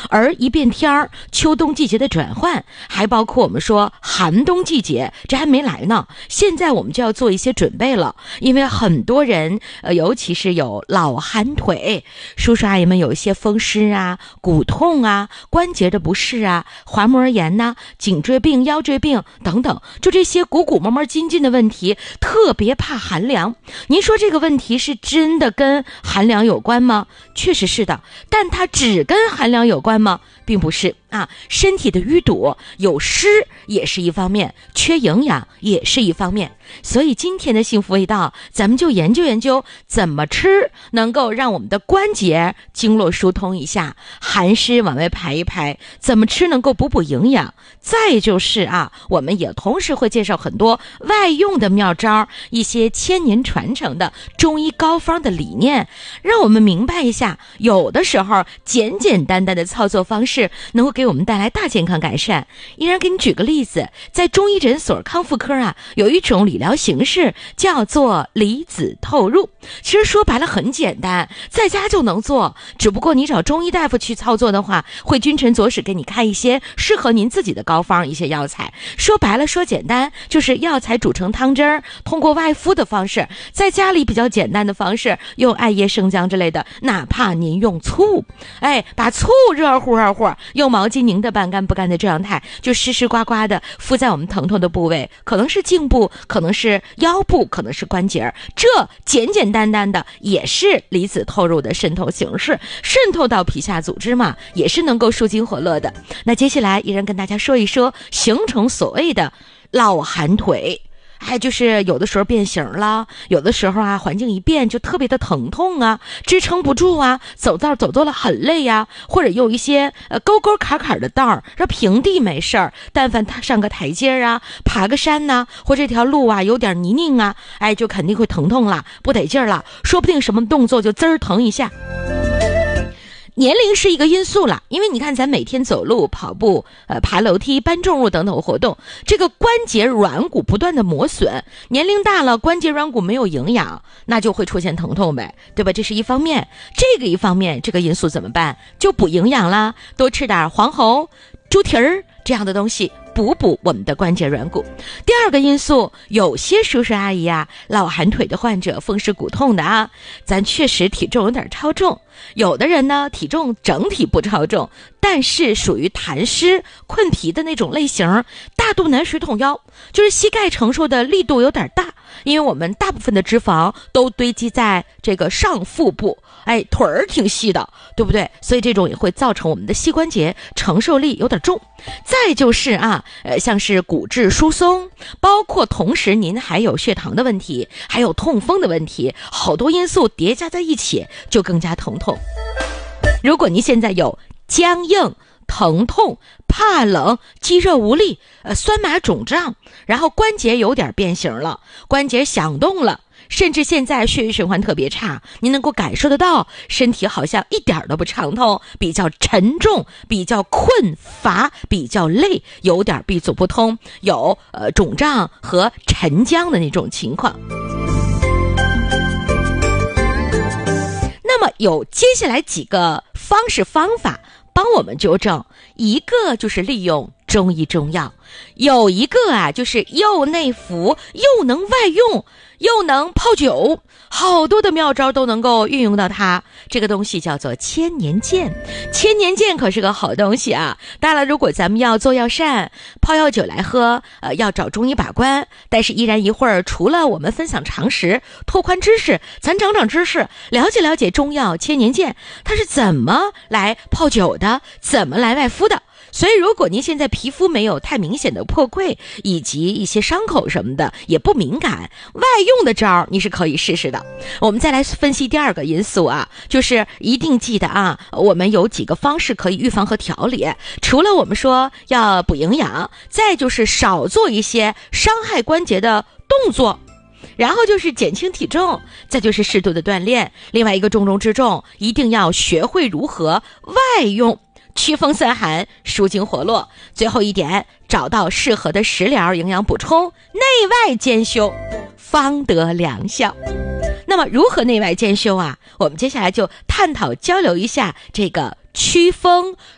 而一变天儿，秋冬季节的转换，还包括我们说寒冬季节，这还没来呢，现在我们就要做一些准备了。因为很多人尤其是有老寒腿，叔叔阿姨们有一些风湿啊、骨痛啊、关节的不适啊、滑膜炎呐、颈椎病、腰椎病等等，就这些骨骨膜筋筋的问题，特别怕寒凉。您说这个问题是真的跟寒凉有关吗？确实是的，但它只跟寒凉有关吗？并不是啊，身体的淤堵有湿也是一方面，缺营养也是一方面。所以今天的幸福味道，咱们就研究研究怎么吃能够让我们的关节经络疏通一下，寒湿往外排一排，怎么吃能够补补营养。再就是啊，我们也同时会介绍很多外用的妙招，一些千年传承的中医高方的理念，让我们明白一下，有的时候简简单单的操作方式能够给我们带来大健康改善。依然给你举个例子，在中医诊所康复科啊，有一种理疗形式叫做离子透入。其实说白了很简单，在家就能做，只不过你找中医大夫去操作的话，会君臣佐使给你开一些适合您自己的膏方，一些药材。说白了说简单，就是药材煮成汤汁儿，通过外敷的方式，在家里比较简单的方式，用艾叶生姜之类的，哪怕您用醋，把醋热乎，用毛巾拧得半干不干的状态，就湿湿刮刮的敷在我们疼痛的部位，可能是颈部，可能是腰部，可能是关节，这简简单单的也是离子透入的渗透形式，渗透到皮下组织嘛，也是能够舒筋活络的。那接下来依然跟大家说一说形成所谓的老寒腿。就是有的时候变形了，有的时候啊环境一变就特别的疼痛啊，支撑不住啊，走多了很累啊，或者有一些沟沟坎坎的道儿，说平地没事儿，但凡他上个台阶啊，爬个山呐，或这条路啊有点泥泞啊，就肯定会疼痛了，不得劲儿了，说不定什么动作就滋儿疼一下。年龄是一个因素了，因为你看咱每天走路、跑步、爬楼梯、搬重物等等活动，这个关节软骨不断的磨损，年龄大了关节软骨没有营养，那就会出现疼痛呗，对吧？这是一方面。一方面这个因素怎么办？就补营养啦，多吃点黄喉、猪蹄儿这样的东西，补我们的关节软骨。第二个因素，有些叔叔阿姨啊，老寒腿的患者，风湿骨痛的啊，咱确实体重有点超重，有的人呢体重整体不超重，但是属于痰湿困脾的那种类型，大肚腩水桶腰，就是膝盖承受的力度有点大，因为我们大部分的脂肪都堆积在这个上腹部，腿儿挺细的，对不对？所以这种也会造成我们的膝关节承受力有点重。再就是像是骨质疏松，包括同时您还有血糖的问题，还有痛风的问题，好多因素叠加在一起，就更加疼痛。如果您现在有僵硬、疼痛、怕冷、肌肉无力、酸麻肿胀，然后关节有点变形了，关节响动了，甚至现在血液循环特别差，您能够感受得到身体好像一点都不畅通，比较沉重，比较困乏，比较累，有点闭阻不通，有肿胀和沉僵的那种情况。那么有接下来几个方法帮我们纠正，一个就是利用中医中药，有一个就是又内服又能外用又能泡酒，好多的妙招都能够运用到它。这个东西叫做千年健，千年健可是个好东西啊。当然如果咱们要做药膳、泡药酒来喝，要找中医把关，但是依然一会儿除了我们分享常识、拓宽知识，咱长知识，了解中药千年健它是怎么来泡酒的，怎么来外敷的。所以如果您现在皮肤没有太明显的破溃，以及一些伤口什么的也不敏感，外用的招你是可以试试的。我们再来分析第二个因素就是一定记得我们有几个方式可以预防和调理，除了我们说要补营养，再就是少做一些伤害关节的动作，然后就是减轻体重，再就是适度的锻炼，另外一个重中之重，一定要学会如何外用，祛风散寒，舒筋活络。最后一点，找到适合的食疗营养补充，内外兼修，方得良效。那么如何内外兼修我们接下来就探讨交流一下这个祛风